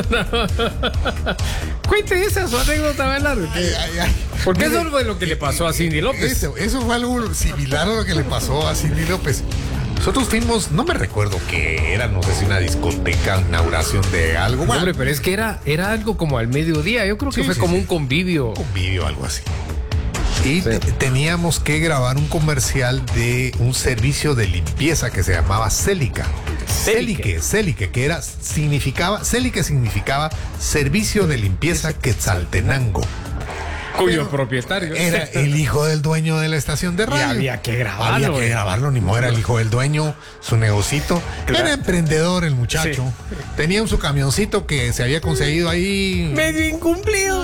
Cuente esa su anécdota, Belardo. Porque eso fue lo que le pasó a Cindy López. Eso fue algo similar a lo que le pasó a Cindy López. Nosotros fuimos, no me recuerdo qué era, no sé si una discoteca, inauguración de algo. Bueno, hombre, pero es que era algo como al mediodía. Yo creo que fue como un convivio. Un convivio, algo así. Y teníamos que grabar un comercial de un servicio de limpieza que se llamaba Célica. Célique, que significaba Servicio de Limpieza Quetzaltenango. Cuyo propietario era el hijo del dueño de la estación de radio. Y había que grabarlo. Ni modo, era el hijo del dueño, su negocito. Claro. Era emprendedor el muchacho. Sí. Tenía su camioncito que se había conseguido ahí. Medio incumplido.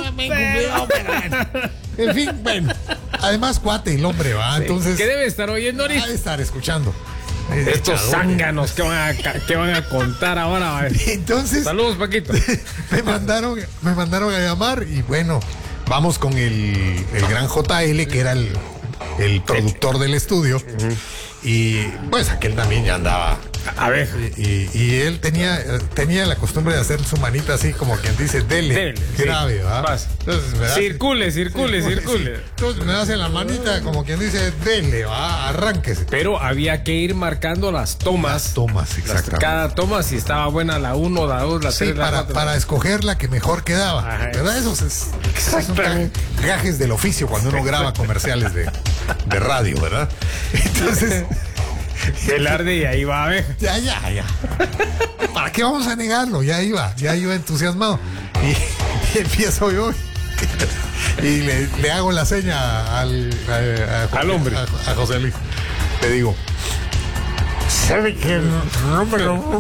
En fin, bueno. Además, cuate el hombre, ¿va? Sí. Entonces. ¿Qué debe estar oyendo ahorita? Debe estar escuchando. Estos zánganos que van a contar ahora. Entonces. Saludos, Paquito. me mandaron a llamar y bueno. Vamos con el gran JL, que era el productor del estudio. Y pues aquel también ya andaba. A ver. Y él tenía la costumbre de hacer su manita así como quien dice, dele. Grave, ¿va? Entonces, circule. Entonces me hace la manita como quien dice, dele, va, arránquese. Pero había que ir marcando las tomas. Exactamente. Cada toma, si estaba buena la 1, la 2, la 3, la 4. Para escoger la que mejor quedaba. Ajá. ¿Verdad? Esos son gajes del oficio cuando uno graba comerciales de radio, ¿verdad? Entonces. Belardo y ahí va a ver. Ya. ¿Para qué vamos a negarlo? Ya iba entusiasmado. Y empiezo yo. Y le hago la seña al hombre. A José Luis. Le digo, ¿sabe que no me lo...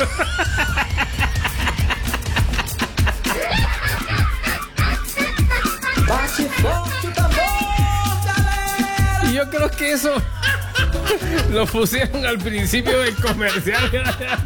Y yo creo que eso lo pusieron al principio del comercial.